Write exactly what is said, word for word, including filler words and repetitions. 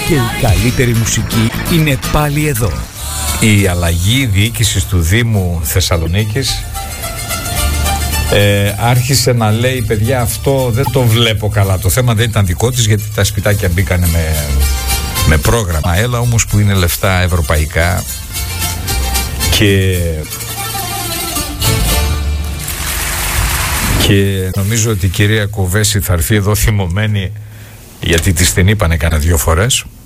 Και η καλύτερη μουσική είναι πάλι εδώ. Η αλλαγή διοίκησης του Δήμου Θεσσαλονίκης ε, άρχισε να λέει, παιδιά, αυτό δεν το βλέπω καλά. Το θέμα δεν ήταν δικό της, γιατί τα σπιτάκια μπήκανε με, με πρόγραμμα. Έλα όμως που είναι λεφτά ευρωπαϊκά και... Και νομίζω ότι η κυρία Κοβέση θα έρθει εδώ θυμωμένη, γιατί της την είπανε κάνα δύο φορές.